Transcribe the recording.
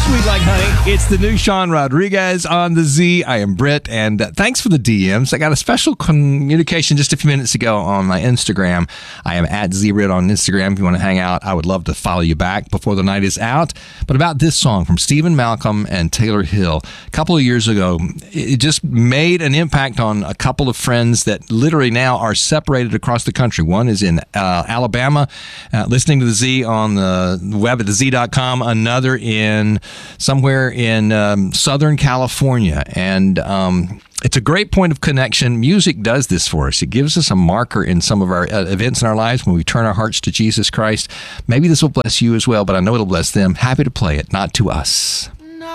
Sweet like honey. It's the new Sean Rodriguez on the Z. I am Britt, and thanks for the DMs. I got a special communication just a few minutes ago on my Instagram. I am at ZBrit on Instagram. If you want to hang out, I would love to follow you back before the night is out. But about this song from Stephen Malcolm and Taylor Hill. A couple of years ago, it just made an impact on a couple of friends that literally now are separated across the country. One is in Alabama, listening to the Z on the web at thez.com. Another in somewhere in Southern California. And it's a great point of connection. Music does this for us. It gives us a marker in some of our events in our lives when we turn our hearts to Jesus Christ. Maybe this will bless you as well, but I know it'll bless them. Happy to play it, Not to Us.